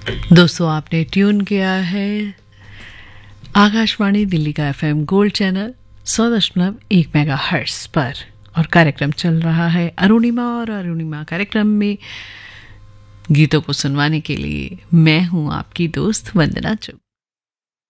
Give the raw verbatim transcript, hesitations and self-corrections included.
दोस्तों, आपने ट्यून किया है आकाशवाणी दिल्ली का एफएम गोल्ड चैनल सौ दशमलव एक मेगा हर्ट्ज पर, और कार्यक्रम चल रहा है अरुणिमा। और अरुणिमा कार्यक्रम में गीतों को सुनवाने के लिए मैं हूं आपकी दोस्त वंदना चुग।